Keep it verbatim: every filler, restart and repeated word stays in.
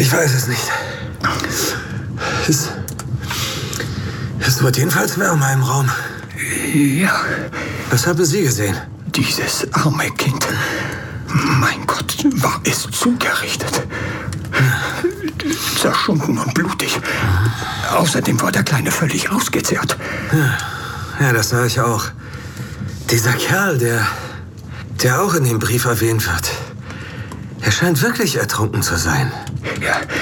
Ich weiß es nicht. Es, es wird jedenfalls wärmer im Raum. Ja. Was haben Sie gesehen? Dieses arme Kind. Mein Gott, war es zugerichtet. Zerschunden und blutig. Außerdem war der Kleine völlig ausgezehrt. Ja, ja, das sah ich auch. Dieser Kerl, der, der auch in dem Brief erwähnt wird, er scheint wirklich ertrunken zu sein. Ja.